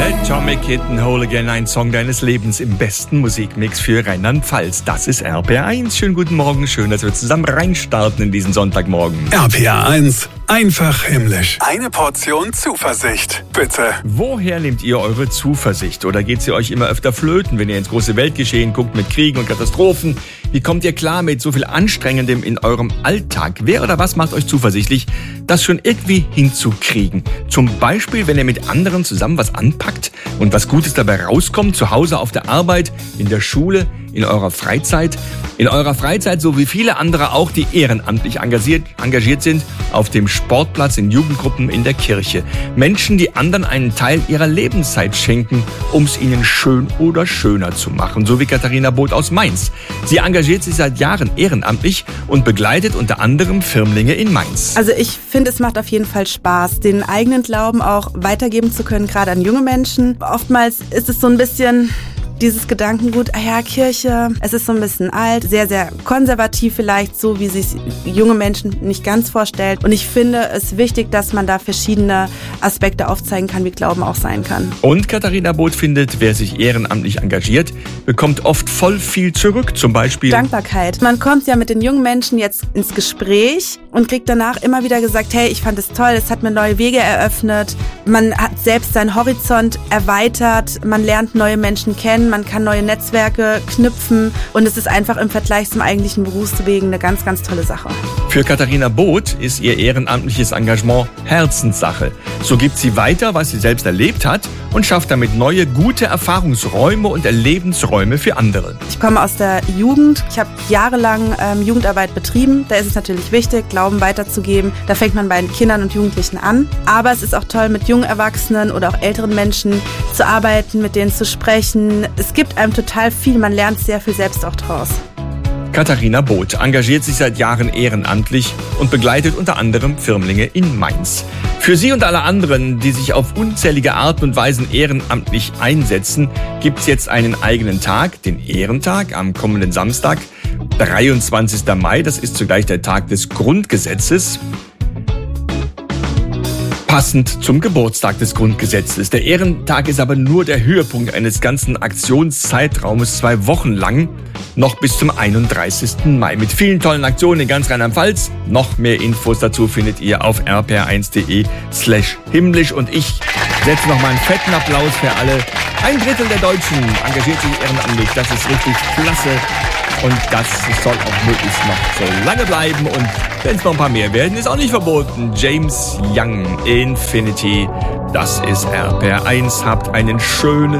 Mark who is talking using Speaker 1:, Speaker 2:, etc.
Speaker 1: Atomic Kitten, Whole Again, ein Song deines Lebens im besten Musikmix für Rheinland-Pfalz. Das ist RPR1. Schönen guten Morgen, schön, dass wir zusammen reinstarten in diesen Sonntagmorgen.
Speaker 2: RPR1, einfach himmlisch. Eine Portion Zuversicht, bitte.
Speaker 1: Woher nehmt ihr eure Zuversicht? Oder geht sie euch immer öfter flöten, wenn ihr ins große Weltgeschehen guckt mit Kriegen und Katastrophen? Wie kommt ihr klar mit so viel Anstrengendem in eurem Alltag? Wer oder was macht euch zuversichtlich, das schon irgendwie hinzukriegen? Zum Beispiel, wenn ihr mit anderen zusammen was anpackt und was Gutes dabei rauskommt, zu Hause, auf der Arbeit, in der Schule, in eurer Freizeit. In eurer Freizeit, so wie viele andere auch, die ehrenamtlich engagiert sind, auf dem Sportplatz, in Jugendgruppen, in der Kirche. Menschen, die anderen einen Teil ihrer Lebenszeit schenken, um es ihnen schön oder schöner zu machen. So wie Katharina Both aus Mainz. Sie engagiert sich seit Jahren ehrenamtlich und begleitet unter anderem Firmlinge in Mainz.
Speaker 3: Also ich finde, es macht auf jeden Fall Spaß, den eigenen Glauben auch weitergeben zu können, gerade an junge Menschen. Oftmals ist es so ein bisschen dieses Gedankengut, Kirche, es ist so ein bisschen alt, sehr, sehr konservativ vielleicht, so wie sich junge Menschen nicht ganz vorstellen. Und ich finde es wichtig, dass man da verschiedene Aspekte aufzeigen kann, wie Glauben auch sein kann.
Speaker 1: Und Katharina Both findet, wer sich ehrenamtlich engagiert, bekommt oft voll viel zurück, zum Beispiel
Speaker 3: Dankbarkeit. Man kommt ja mit den jungen Menschen jetzt ins Gespräch und kriegt danach immer wieder gesagt, hey, ich fand es toll, es hat mir neue Wege eröffnet, man hat selbst seinen Horizont erweitert, man lernt neue Menschen kennen, man kann neue Netzwerke knüpfen und es ist einfach im Vergleich zum eigentlichen Berufswegen eine ganz, ganz tolle Sache.
Speaker 1: Für Katharina Both ist ihr ehrenamtliches Engagement Herzenssache. So gibt sie weiter, was sie selbst erlebt hat und schafft damit neue, gute Erfahrungsräume und Erlebensräume für andere.
Speaker 3: Ich komme aus der Jugend. Ich habe jahrelang Jugendarbeit betrieben. Da ist es natürlich wichtig, Glauben weiterzugeben. Da fängt man bei den Kindern und Jugendlichen an. Aber es ist auch toll, mit jungen Erwachsenen oder auch älteren Menschen zu arbeiten, mit denen zu sprechen. Es gibt einem total viel. Man lernt sehr viel selbst auch draus.
Speaker 1: Katharina Both engagiert sich seit Jahren ehrenamtlich und begleitet unter anderem Firmlinge in Mainz. Für sie und alle anderen, die sich auf unzählige Arten und Weisen ehrenamtlich einsetzen, gibt's jetzt einen eigenen Tag, den Ehrentag, am kommenden Samstag, 23. Mai. Das ist zugleich der Tag des Grundgesetzes. Passend zum Geburtstag des Grundgesetzes. Der Ehrentag ist aber nur der Höhepunkt eines ganzen Aktionszeitraumes, 2 Wochen lang, noch bis zum 31. Mai. Mit vielen tollen Aktionen in ganz Rheinland-Pfalz. Noch mehr Infos dazu findet ihr auf rpr1.de/himmlisch. Und ich setze nochmal einen fetten Applaus für alle. 1/3 der Deutschen engagiert sich ehrenamtlich. Das ist richtig klasse. Und das soll auch möglichst noch so lange bleiben. Und wenn es noch ein paar mehr werden, ist auch nicht verboten. James Young, Infinity. Das ist RPR1. Habt einen schönen